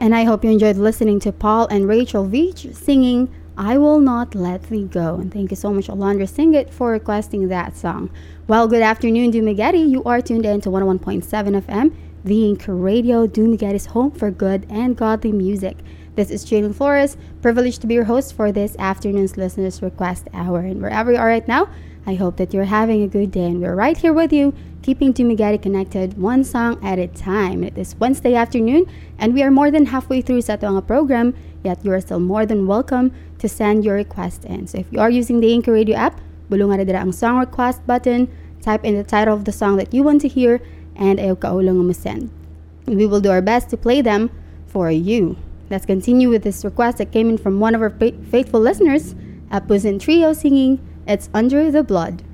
And I hope you enjoyed listening to Paul and Rachel Veach singing I Will Not Let Thee Go. And thank you so much, Alondra Singit, for requesting that song. Well, good afternoon, Dumaguete. You are tuned in to 101.7 FM, the Anchor Radio, Dumaguete's home for good and godly music. This is Jalen Flores, privileged to be your host for this afternoon's Listeners Request Hour. And wherever you are right now, I hope that you're having a good day. And we're right here with you, keeping Dumaguete connected one song at a time. It is Wednesday afternoon, and we are more than halfway through sa ating program, yet you are still more than welcome to send your request in. So if you are using the Anchor Radio app, bulungan na dira ang song request button, type in the title of the song that you want to hear, and ayaw kaulong mo send. We will do our best to play them for you. Let's continue with this request that came in from one of our faithful listeners, Apusin Trio, singing It's Under the Blood.